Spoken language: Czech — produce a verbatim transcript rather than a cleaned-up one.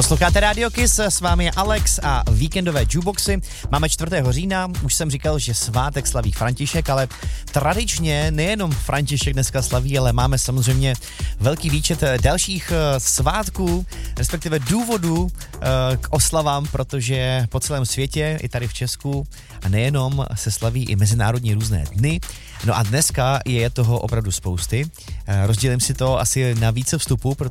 Posloucháte Radio Kiss, s vámi je Alex a víkendové jukeboxy. Máme čtvrtého října, už jsem říkal, že svátek slaví František, ale tradičně nejenom František dneska slaví, ale máme samozřejmě velký výčet dalších svátků, respektive důvodů k oslavám, protože po celém světě, i tady v Česku, a nejenom, se slaví i mezinárodní různé dny. No a dneska je toho opravdu spousty. Rozdělím si to asi na více vstupů, protože